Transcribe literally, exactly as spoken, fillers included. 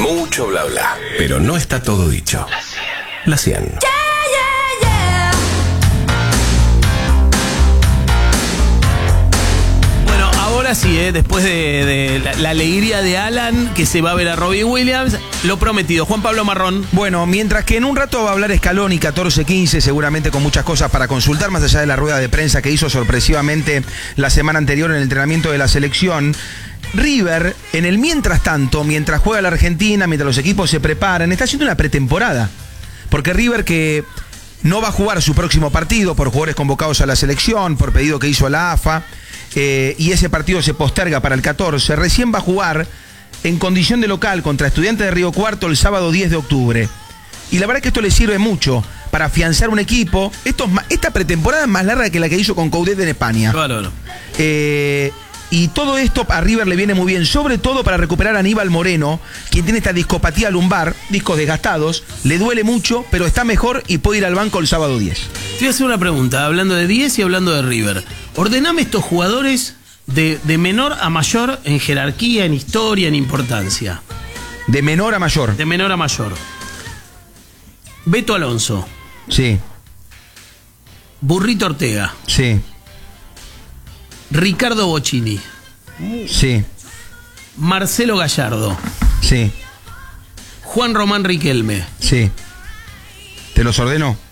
Mucho bla bla, pero no está todo dicho. La cien. Yeah, yeah, yeah. Bueno, ahora sí, ¿eh? Después de, de la, la alegría de Alan, que se va a ver a Robbie Williams, lo prometido. Juan Pablo Marrón. Bueno, mientras que en un rato va a hablar Scaloni, catorce quince, seguramente con muchas cosas para consultar, más allá de la rueda de prensa que hizo sorpresivamente la semana anterior en el entrenamiento de la selección. River, en el mientras tanto, mientras juega la Argentina, mientras los equipos se preparan, está haciendo una pretemporada. Porque River, que no va a jugar su próximo partido por jugadores convocados a la selección, por pedido que hizo la A F A, eh, y ese partido se posterga para el catorce, recién va a jugar en condición de local contra Estudiantes de Río Cuarto el sábado diez de octubre. Y la verdad es que esto le sirve mucho para afianzar un equipo. Esto es más, esta pretemporada es más larga que la que hizo con Coudet en España. Claro, no. Eh... Y todo esto a River le viene muy bien, sobre todo para recuperar a Aníbal Moreno, quien tiene esta discopatía lumbar, discos desgastados, le duele mucho, pero está mejor y puede ir al banco el sábado diez. Te voy a hacer una pregunta, hablando de diez y hablando de River. Ordename estos jugadores de, de menor a mayor en jerarquía, en historia, en importancia. De menor a mayor. De menor a mayor. Beto Alonso. Sí. Burrito Ortega. Sí. Ricardo Bocchini. Sí. Marcelo Gallardo. Sí. Juan Román Riquelme. Sí. ¿Te los ordeno?